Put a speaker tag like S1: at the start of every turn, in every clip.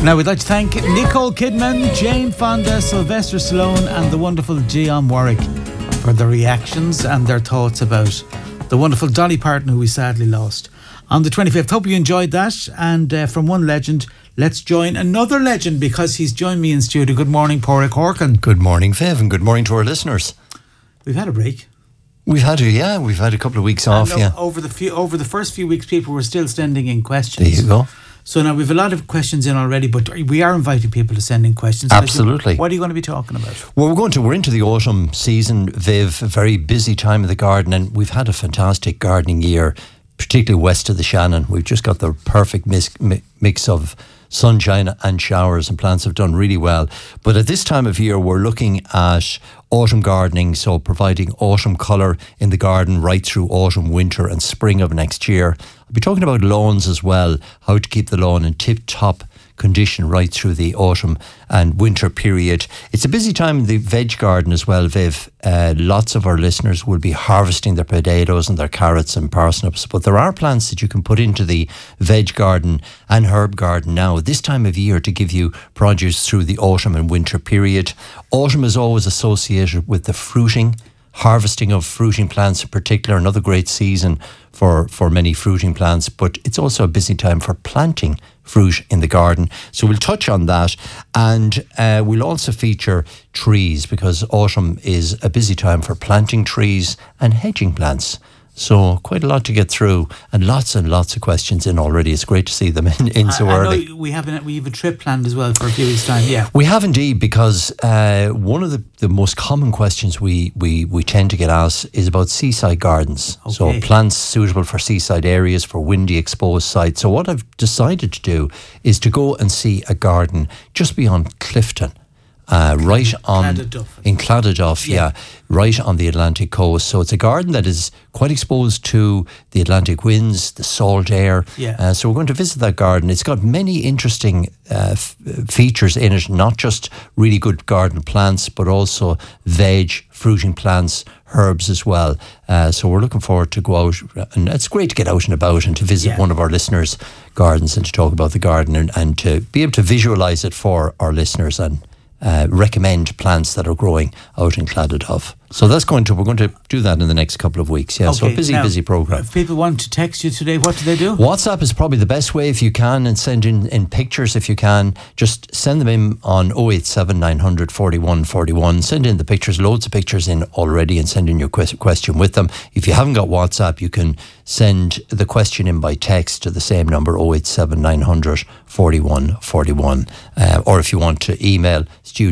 S1: Now we'd like to thank Nicole Kidman, Jane Fonda, Sylvester Stallone and the wonderful Dionne Warwick for their reactions and their thoughts about the wonderful Dolly Parton, who we sadly lost on the 25th. Hope you enjoyed that. And from one legend, let's join another legend, because he's joined me in studio. Good morning, Pádraig Horkan.
S2: Good morning, Viv, and good morning to our listeners.
S1: We've had a break.
S2: We've had a couple of weeks off.
S1: Over the first few weeks, people were still sending in questions.
S2: There you go.
S1: So now we've a lot of questions in already, but we are inviting people to send in questions.
S2: Absolutely.
S1: What are you going to be talking about?
S2: Well, we're into the autumn season, Viv, a very busy time of the garden, and we've had a fantastic gardening year, particularly west of the Shannon. We've just got the perfect mix of sunshine and showers, and plants have done really well. But at this time of year, we're looking at autumn gardening, so providing autumn colour in the garden right through autumn, winter and spring of next year. I'll be talking about lawns as well, how to keep the lawn in tip-top condition right through the autumn and winter period. It's a busy time in the veg garden as well, Viv. Lots of our listeners will be harvesting their potatoes and their carrots and parsnips, but there are plants that you can put into the veg garden and herb garden now this time of year to give you produce through the autumn and winter period. Autumn is always associated with the fruiting, harvesting of fruiting plants in particular, another great season for many fruiting plants, but it's also a busy time for planting fruit in the garden. So we'll touch on that, and we'll also feature trees, because autumn is a busy time for planting trees and hedging plants. So quite a lot to get through, and lots of questions in already. It's great to see them in so early.
S1: We have a trip planned as well for a few weeks' time. Yeah,
S2: we have indeed, because one of the most common questions we tend to get asked is about seaside gardens. Okay. So plants suitable for seaside areas, for windy exposed sites. So what I've decided to do is to go and see a garden just beyond Clifton. Right on in Claddaduff, right on the Atlantic coast. So it's a garden that is quite exposed to the Atlantic winds, the salt air. So we're going to visit that garden. It's got many interesting features in it, not just really good garden plants, but also veg, fruiting plants, herbs as well. So we're looking forward to go out, and it's great to get out and about and to visit one of our listeners' gardens and to talk about the garden and to be able to visualise it for our listeners and recommend plants that are growing out in Claddaduff. So we're going to do that in the next couple of weeks. Yeah, okay. So busy programme.
S1: If people want to text you today, what do they do?
S2: WhatsApp is probably the best way if you can, and send in pictures if you can. Just send them in on 087 900 41 41. Send in the pictures, loads of pictures in already, and send in your question with them. If you haven't got WhatsApp, you can send the question in by text to the same number, 087 900 41 41. Or if you want to email,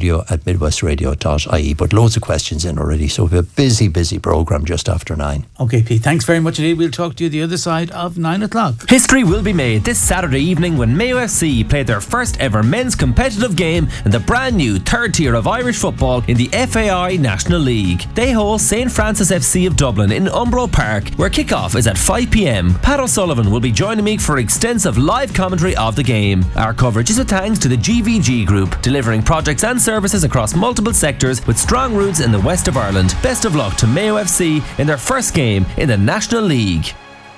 S2: studio@midwestradio.ie. But loads of questions in already. So we have a busy programme just after 9.
S1: Okay, Pete, thanks very much indeed. We'll talk to you the other side of 9 o'clock.
S3: History will be made this Saturday evening when Mayo FC played their first ever men's competitive game in the brand new third tier of Irish football in the FAI National League. They host St Francis FC of Dublin in Umbro Park, where kick-off is at 5 p.m. Pat O'Sullivan will be joining me for extensive live commentary of the game. Our coverage is a thanks to the GVG Group, delivering projects and services across multiple sectors with strong roots in the west of Ireland. Best of luck to Mayo FC in their first game in the National League.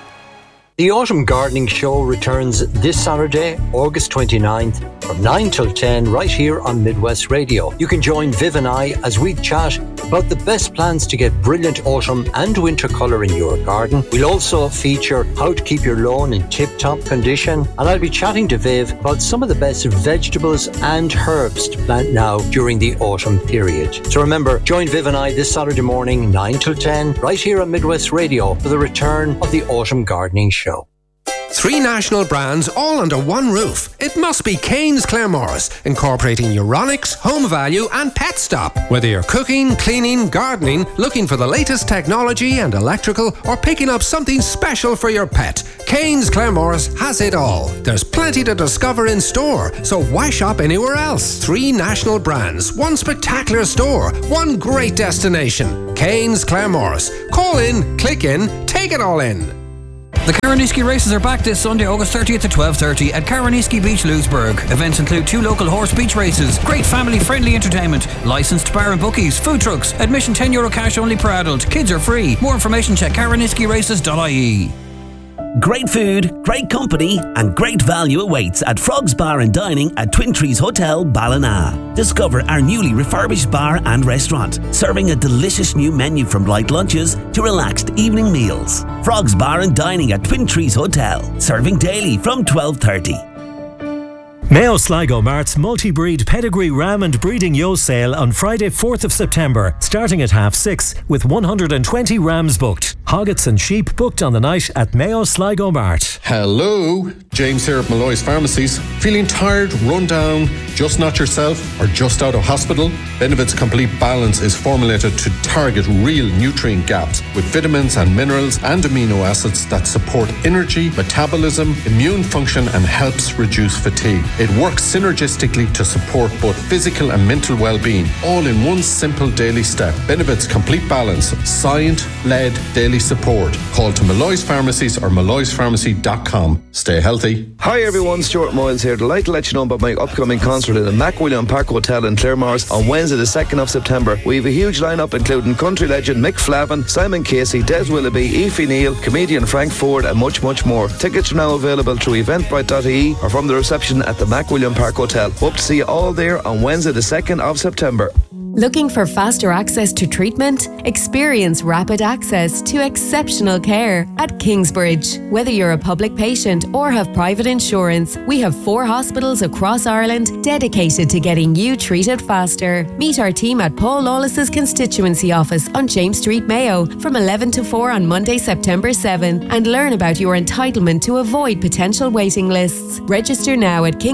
S2: The Autumn Gardening Show returns this Saturday, August 29th, from 9 till 10, right here on Midwest Radio. You can join Viv and I as we chat about the best plans to get brilliant autumn and winter colour in your garden. We'll also feature how to keep your lawn in tip-top condition, and I'll be chatting to Viv about some of the best vegetables and herbs to plant now during the autumn period. So remember, join Viv and I this Saturday morning, 9 till 10, right here on Midwest Radio for the return of the Autumn Gardening Show.
S4: 3 national brands all under one roof. It must be Kane's Claremorris, incorporating Euronics, Home Value and Pet Stop. Whether you're cooking, cleaning, gardening, looking for the latest technology and electrical, or picking up something special for your pet, Kane's Claremorris has it all. There's plenty to discover in store, so why shop anywhere else? 3 national brands, 1 spectacular store, 1 great destination. Kane's Claremorris. Call in, click in, take it all in.
S5: The Caraniski races are back this Sunday, August 30th at 12:30 at Caraniski Beach, Lewisburg. Events include 2 local horse beach races, great family-friendly entertainment, licensed bar and bookies, food trucks, admission €10 cash only per adult. Kids are free. More information check caraniskiraces.ie.
S6: Great food, great company and great value awaits at Frogs Bar and Dining at Twin Trees Hotel, Ballina. Discover our newly refurbished bar and restaurant, serving a delicious new menu from light lunches to relaxed evening meals. Frogs Bar and Dining at Twin Trees Hotel, serving daily from 12:30.
S7: Mayo Sligo Mart's multi-breed pedigree ram and breeding ewe sale on Friday 4th of September, starting at 6:30 with 120 rams booked. Hoggets and sheep booked on the night at Mayo Sligo Mart.
S8: Hello, James here at Malloy's Pharmacies. Feeling tired, run down, just not yourself, or just out of hospital? Benevit's Complete Balance is formulated to target real nutrient gaps with vitamins and minerals and amino acids that support energy, metabolism, immune function and helps reduce fatigue. It works synergistically to support both physical and mental well-being, all in one simple daily step. Benevit's Complete Balance, science-led daily support. Call to Malloy's Pharmacies or malloyspharmacy.com. Stay healthy.
S9: Hi everyone, Stuart Moyles here. Delighted to let you know about my upcoming concert at the MacWilliam Park Hotel in Claremorris on Wednesday the 2nd of September. We have a huge lineup including country legend Mick Flavin, Simon Casey, Des Willoughby, Aoife Neal, comedian Frank Ford and much more. Tickets are now available through eventbrite.ie or from the reception at the MacWilliam Park Hotel. Hope to see you all there on Wednesday the 2nd of September.
S10: Looking for faster access to treatment? Experience rapid access to exceptional care at Kingsbridge. Whether you're a public patient or have private insurance, we have 4 hospitals across Ireland dedicated to getting you treated faster. Meet our team at Paul Lawless's constituency office on James Street, Mayo from 11 to 4 on Monday, September 7 and learn about your entitlement to avoid potential waiting lists. Register now at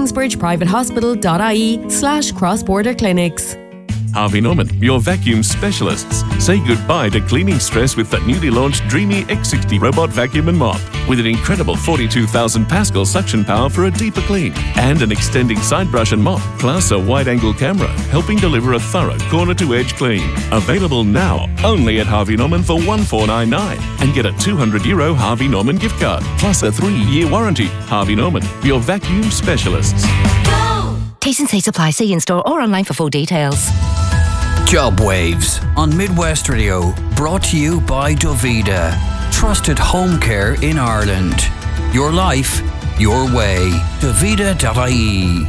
S10: kingsbridgeprivatehospital.ie/cross-border clinics.
S11: Harvey Norman, your vacuum specialists. Say goodbye to cleaning stress with that newly launched Dreamy X60 robot vacuum and mop. With an incredible 42,000 Pascal suction power for a deeper clean. And an extending side brush and mop, plus a wide-angle camera, helping deliver a thorough corner-to-edge clean. Available now, only at Harvey Norman for $1,499. And get a €200 Harvey Norman gift card, plus a 3-year warranty. Harvey Norman, your vacuum specialists.
S12: T's and C's apply. See in-store or online for full details.
S5: Job Waves on Midwest Radio, brought to you by Dovida. Trusted home care in Ireland. Your life, your way. Dovida.ie.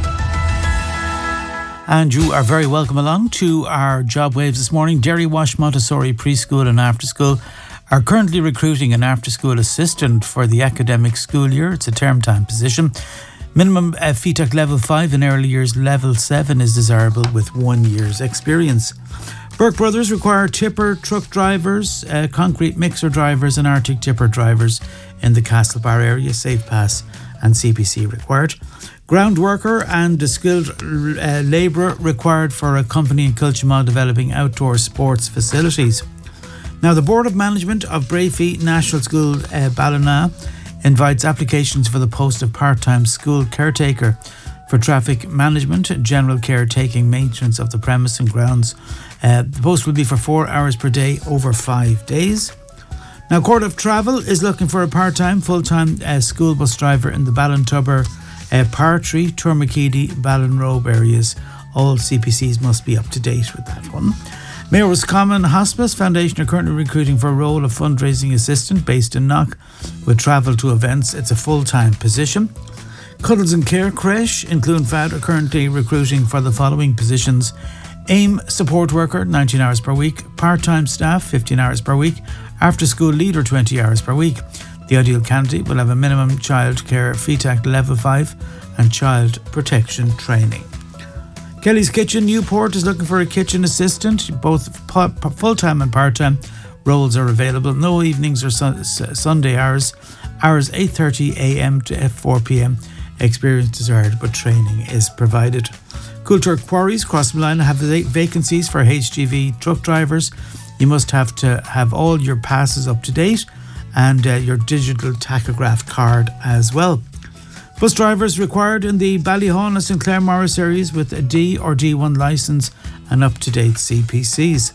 S1: And you are very welcome along to our Job Waves this morning. Derry Wash Montessori Preschool and After School are currently recruiting an after-school assistant for the academic school year. It's a term time position. Minimum FETAC level 5 and early years level 7 is desirable with 1 year's experience. Burke Brothers require tipper truck drivers, concrete mixer drivers and Arctic tipper drivers in the Castlebar area. Safe Pass and CPC required. Ground worker and a skilled labourer required for a company in Kiltimagh developing outdoor sports facilities. Now, the Board of Management of Brafey National School Ballina invites applications for the post of part-time school caretaker for traffic management, general caretaking, maintenance of the premise and grounds. The post will be for 4 hours per day over 5 days. Now, Court of Travel is looking for a part-time, full-time school bus driver in the Ballintubber, Partry, Tourmakeedy, Ballinrobe areas. All CPCs must be up to date with that one. Mayo Roscommon Hospice Foundation are currently recruiting for a role of fundraising assistant based in Knock with travel to events. It's a full-time position. Cuddles and Care Creche in Clonfad are currently recruiting for the following positions: AIM support worker, 19 hours per week; part-time staff, 15 hours per week; after-school leader, 20 hours per week. The ideal candidate will have a minimum child care FETAC level 5 and child protection training. Kelly's Kitchen Newport is looking for a kitchen assistant. Both full-time and part-time roles are available. No evenings or Sunday hours. Hours 8:30 a.m. to 4 p.m. Experience desired, but training is provided. Coulter Quarries, Crossmolina, have vacancies for HGV truck drivers. You must have to have all your passes up to date and your digital tachograph card as well. Bus drivers required in the Ballyhaunis and Claremorris areas with a D or D1 licence and up-to-date CPCs.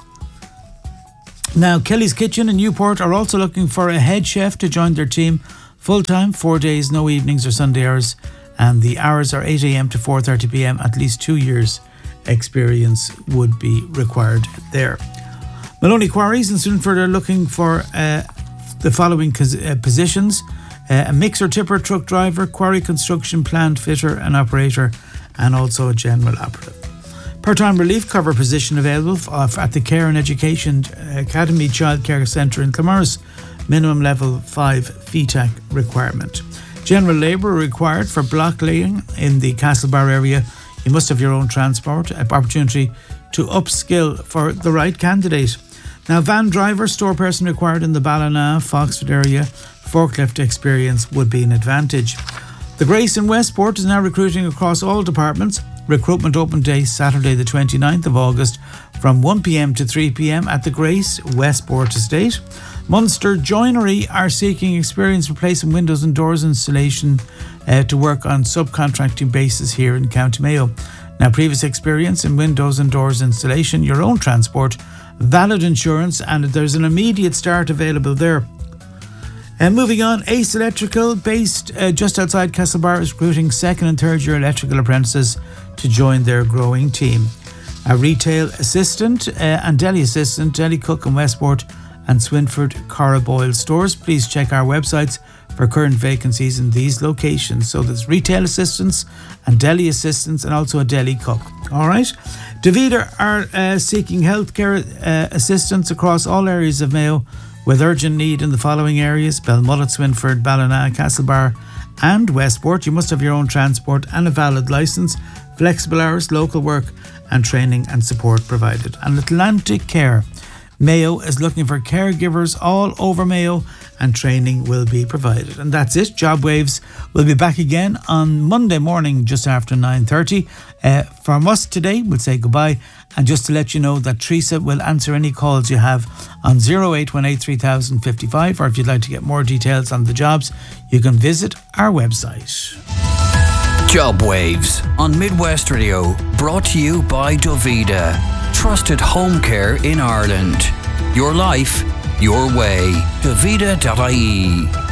S1: Now, Kelly's Kitchen in Newport are also looking for a head chef to join their team full-time, 4 days, no evenings or Sunday hours, and the hours are 8 a.m. to 4:30 p.m. At least 2 years experience would be required there. Maloney Quarries in Swinford are looking for the following positions: a mixer tipper truck driver, quarry construction plant fitter and operator, and also a general operative. Part-time relief cover position available at the Care and Education Academy Childcare Centre in Claremorris. Minimum level 5 FETAC requirement. General labour required for block laying in the Castlebar area. You must have your own transport. Opportunity to upskill for the right candidate. Now, van driver, store person required in the Ballina, Foxford area. Forklift experience would be an advantage. The Grace in Westport is now recruiting across all departments. Recruitment open day Saturday the 29th of August from 1pm to 3pm at the Grace Westport Estate. Munster Joinery are seeking experience replacing windows and doors installation to work on subcontracting basis here in County Mayo. Now, previous experience in windows and doors installation, your own transport, valid insurance, and there's an immediate start available there. And moving on, Ace Electrical, based just outside Castlebar, is recruiting second and third year electrical apprentices to join their growing team. A retail assistant and deli assistant, deli cook in Westport and Swinford Cora Boyle stores. Please check our websites for current vacancies in these locations. So there's retail assistants and deli assistants and also a deli cook. All right. Davida are seeking healthcare assistants across all areas of Mayo with urgent need in the following areas: Belmullet, Swinford, Ballina, Castlebar and Westport. You must have your own transport and a valid licence. Flexible hours, local work and training and support provided. And Atlantic Care Mayo is looking for caregivers all over Mayo, and training will be provided. And that's it. Job Waves will be back again on Monday morning just after 9:30. From us today, we'll say goodbye. And just to let you know that Teresa will answer any calls you have on 0818 3055, or if you'd like to get more details on the jobs, you can visit our website.
S5: Job Waves on Midwest Radio, brought to you by Dovida. Trusted home care in Ireland. Your life, your way. Dovida.ie.